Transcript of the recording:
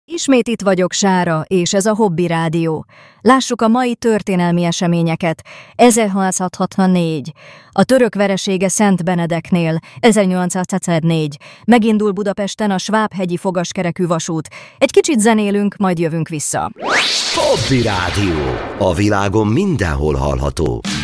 Ismét itt vagyok, Sára, és ez a Hobby Rádió. Lássuk a mai történelmi eseményeket. 1664. A török veresége Szent Benedeknél. 1804. Megindul Budapesten a Sváb-hegyi fogaskerekű vasút. Egy kicsit zenélünk, majd jövünk vissza. Hobby Rádió. A világon mindenhol hallható.